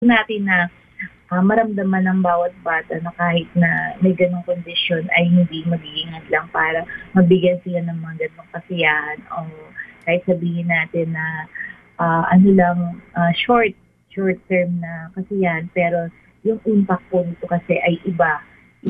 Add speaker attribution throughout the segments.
Speaker 1: natin na maramdaman ng bawat bata na kahit na may ganong kondisyon ay hindi magiging hadlang para mabigyan sila ng mga ganong kasiyahan o kahit sabihin natin na short term na kasiyahan, pero yung impact po nito kasi ay iba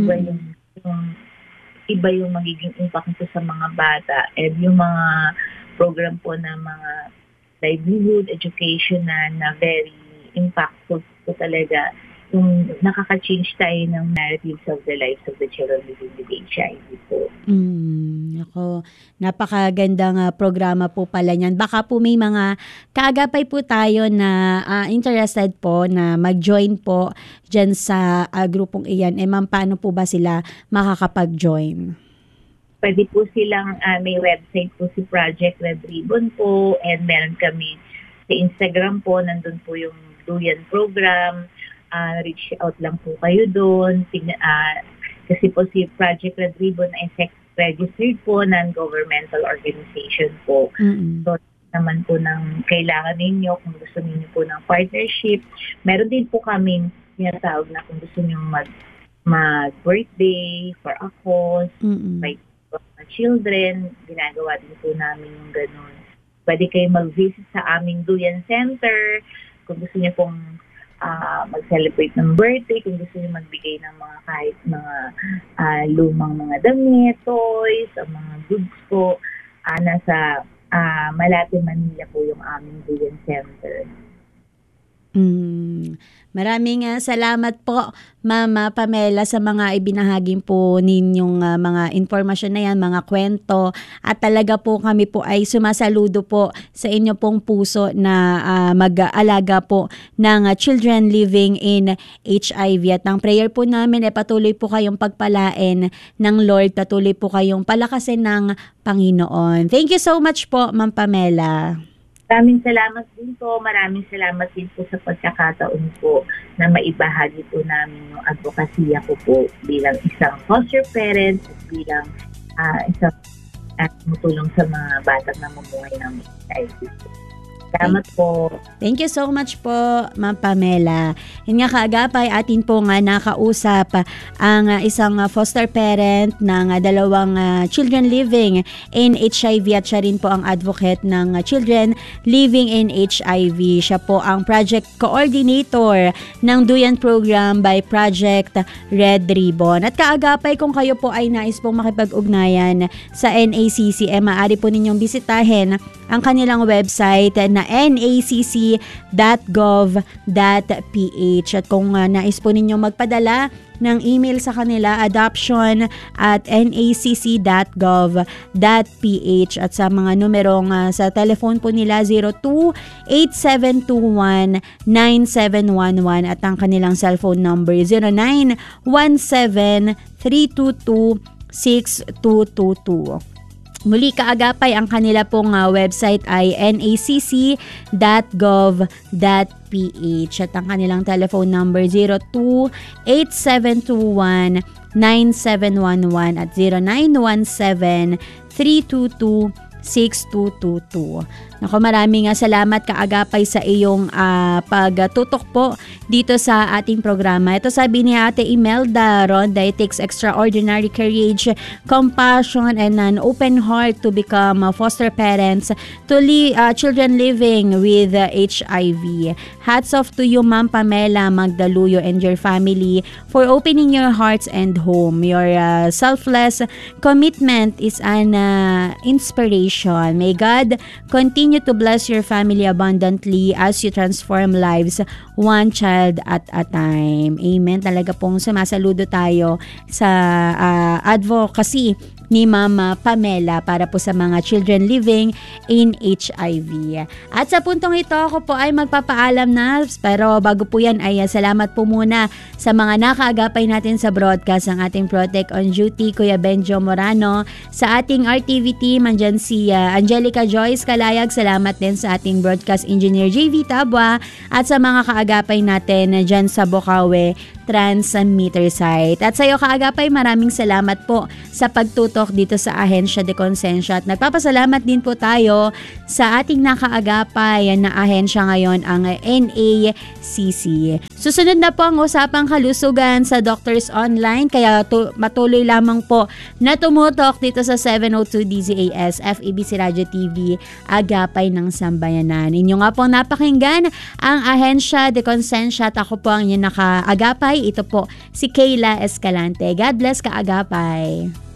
Speaker 1: yung magiging impact nito sa mga bata, and yung mga program po na mga livelihood education na very impactful po talaga, yung nakaka-change tayo ng narratives of the lives of the children living with HIV po.
Speaker 2: Ako, napakagandang programa po pala niyan. Baka po may mga kaagapay po tayo na interested po na mag-join po dyan sa grupong iyan. Ma'am, paano po ba sila makakapag-join?
Speaker 1: Pwede po silang, may website po si Project Red Ribbon po, and meron kami sa Instagram po, nandun po yung Duyan program. Reach out lang po kayo doon. Kasi po si Project Red Ribbon ay sex-registered po, non-governmental organization po. So, naman po ng kailangan ninyo, kung gusto ninyo po ng partnership. Meron din po kaming tinatawag na kung gusto nyo mag-birthday for a cause, may mga children, ginagawa din po namin yung ganun. Pwede kayo mag-visit sa aming Duyan Center, kung gusto nyo pong mag-celebrate ng birthday, kung gusto niyo magbigay ng mga kahit mga lumang mga damit, toys, o mga goods po, nasa Malate, Manila po yung aming Duyan Center.
Speaker 2: Maraming salamat po, Mama Pamela, sa mga ibinahaging po ninyong mga informasyon na yan, mga kwento. At talaga po kami po ay sumasaludo po sa inyo pong puso na mag-aalaga po ng children living in HIV. At ang prayer po namin ay patuloy po kayong pagpalain ng Lord, patuloy po kayong palakasin ng Panginoon. Thank you so much po, Ma'am Pamela.
Speaker 1: Maraming salamat din po. Maraming salamat din po sa pagkakataon po na maibahagi po namin yung advokasya ko po bilang isang foster parent at bilang isang tumutulong sa mga batang namumuhay ng HIV. Salamat po.
Speaker 2: Thank you so much po, Ma'am Pamela. Yun nga kaagapay, atin po nga nakausap ang isang foster parent ng dalawang children living in HIV at siya rin po ang advocate ng children living in HIV. Siya po ang project coordinator ng Duyan program by Project Red Ribbon. At kaagapay, kung kayo po ay nais pong makipag-ugnayan sa NACC, maaari po ninyong bisitahin ang kanilang website na nacc.gov.ph. At kung nais po ninyo magpadala ng email sa kanila, adoption@nacc.gov.ph, at sa mga numerong sa telephone po nila 02-8721-9711 at ang kanilang cellphone number 0917-322-6222. Muli kaagapay, ang kanila pong website ay nacc.gov.ph at ang kanilang telephone number 02-8721-9711 at 0917-322-6222. Naku, maraming salamat kaagapay sa iyong pagtutok po dito sa ating programa. Ito sabi ni Ate Imelda Ronda, it takes extraordinary courage, compassion, and an open heart to become foster parents to children living with HIV. Hats off to you, Ma'am Pamela Magdaluyo, and your family for opening your hearts and home. Your selfless commitment is an inspiration. May God continue to bless your family abundantly as you transform lives one child at a time. Amen. Talaga pong sumasaludo tayo sa advocacy ni Mama Pamela para po sa mga children living in HIV. At sa puntong ito, ako po ay magpapaalam na, pero bago po yan ay salamat po muna sa mga nakaagapay natin sa broadcast, ang ating Protect on Duty, Kuya Benjo Morano, sa ating RTV team, andyan si Angelica Joyce Kalayag, salamat din sa ating broadcast engineer JV Tabwa, at sa mga kaagapay natin dyan sa Bocaue, transmitter site. At sa iyo kaagapay, maraming salamat po sa pagtutok dito sa Ahensya de Konsensya. At nagpapasalamat din po tayo sa ating nakaagapay na ahensya ngayon, ang NACC. Susunod na po ang usapang kalusugan sa Doctors Online, kaya matuloy lamang po na tumutok dito sa 702 DZAS FEBC Radio TV, Agapay ng Sambayanan. Inyo nga po napakinggan ang Ahensya de Konsensya at ako po ang inyong nakaagapay. Ito po si Kayla Escalante. God bless kaagapay.